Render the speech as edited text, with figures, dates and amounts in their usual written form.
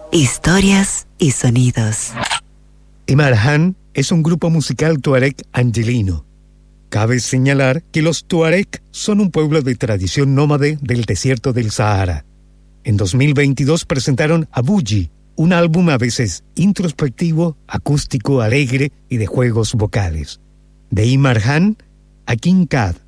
Historias y sonidos. Imarhan es un grupo musical tuareg angelino. Cabe señalar que los tuareg son un pueblo de tradición nómade del desierto del Sahara. En 2022 presentaron Abuji, un álbum a veces introspectivo, acústico, alegre y de juegos vocales. De Imarhan, Akin Kad.